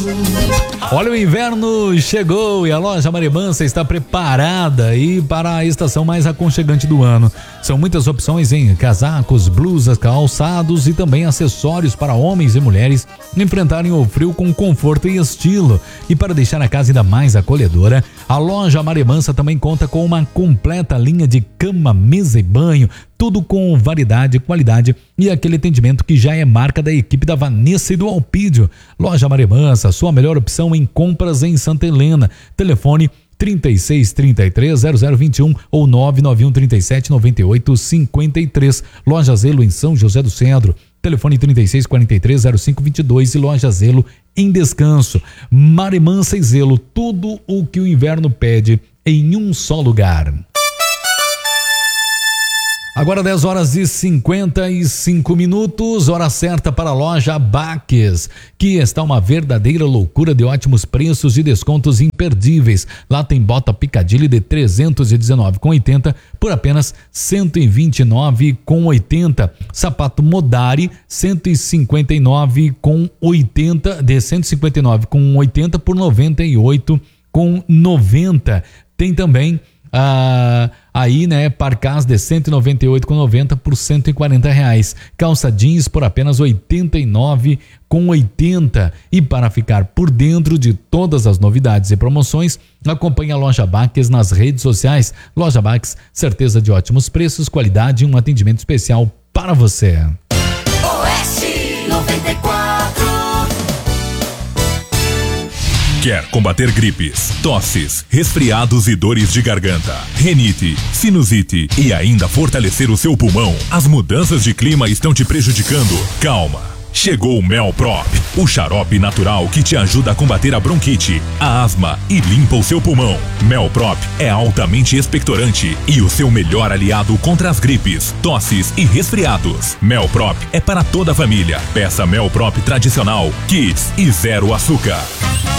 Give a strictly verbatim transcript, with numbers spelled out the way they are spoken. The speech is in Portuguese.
Olha, o inverno chegou e a loja Mari Mansa está preparada aí para a estação mais aconchegante do ano. São muitas opções em casacos, blusas, calçados e também acessórios para homens e mulheres enfrentarem o frio com conforto e estilo. E para deixar a casa ainda mais acolhedora, a loja Mari Mansa também conta com uma completa linha de cama, mesa e banho, tudo com variedade, qualidade e aquele atendimento que já é marca da equipe da Vanessa e do Alpídio. Loja Mari Mansa, sua melhor opção em compras em Santa Helena. Telefone trinta e seis, trinta e três, zero zero vinte e um ou nove nove um, trinta e sete, noventa e oito, cinquenta e três. Loja Zelo em São José do Cedro. Telefone trinta e seis, quarenta e três, zero cinco vinte e dois e Loja Zelo em Descanso. Mari Mansa e Zelo, tudo o que o inverno pede em um só lugar. Agora dez horas e cinquenta e cinco minutos, hora certa para a loja Baques, que está uma verdadeira loucura de ótimos preços e descontos imperdíveis. Lá tem bota Piccadilly de trezentos e dezenove reais e oitenta centavos por apenas cento e vinte e nove reais e oitenta centavos. Sapato Modari cento e cinquenta e nove reais e oitenta centavos, de cento e cinquenta e nove reais e oitenta centavos por noventa e oito reais e noventa centavos. Tem também Ah, aí, né, Parcás de cento e noventa e oito reais e noventa centavos por cento e quarenta reais. Calça jeans por apenas oitenta e nove reais e oitenta centavos. E para ficar por dentro de todas as novidades e promoções, acompanhe a Loja Baques nas redes sociais. Loja Baques, certeza de ótimos preços, qualidade e um atendimento especial para você. Oeste noventa e quatro. Quer combater gripes, tosses, resfriados e dores de garganta, rinite, sinusite e ainda fortalecer o seu pulmão? As mudanças de clima estão te prejudicando? Calma! Chegou o Melprop, o xarope natural que te ajuda a combater a bronquite, a asma e limpa o seu pulmão. Melprop é altamente expectorante e o seu melhor aliado contra as gripes, tosses e resfriados. Melprop é para toda a família. Peça Melprop tradicional, Kids e zero açúcar.